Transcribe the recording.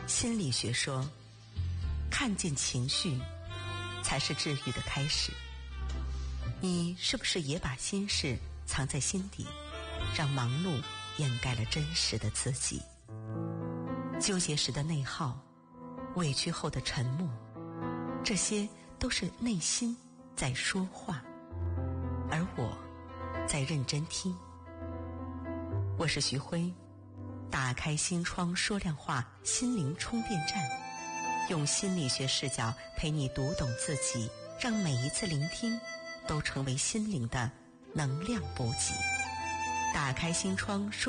心理学说，看见情绪才是治愈的开始。你是不是也把心事藏在心底，让忙碌掩盖了真实的自己？纠结时的内耗，委屈后的沉默，这些都是内心在说话，而我在认真听。我是徐辉，打开心窗说亮话，心灵充电站，用心理学视角陪你读懂自己，让每一次聆听都成为心灵的能量补给。打开心窗说